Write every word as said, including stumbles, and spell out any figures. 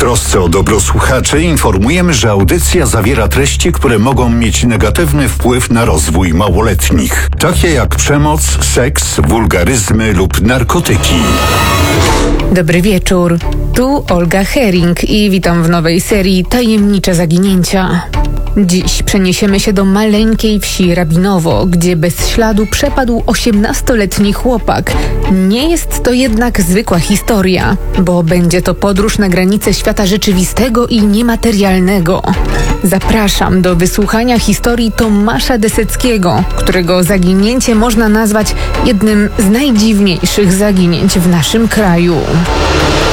trosce o dobro słuchaczy informujemy, że audycja zawiera treści, które mogą mieć negatywny wpływ na rozwój małoletnich, takie jak przemoc, seks, wulgaryzmy lub narkotyki. Dobry wieczór. Tu Olga Hering i witam w nowej serii Tajemnicze Zaginięcia. Dziś przeniesiemy się do maleńkiej wsi Rabinowo, gdzie bez śladu przepadł osiemnastoletni chłopak. Nie jest to jednak zwykła historia, bo będzie to podróż na granicę świata rzeczywistego i niematerialnego. Zapraszam do wysłuchania historii Tomasza Deseckiego, którego zaginięcie można nazwać jednym z najdziwniejszych zaginięć w naszym kraju.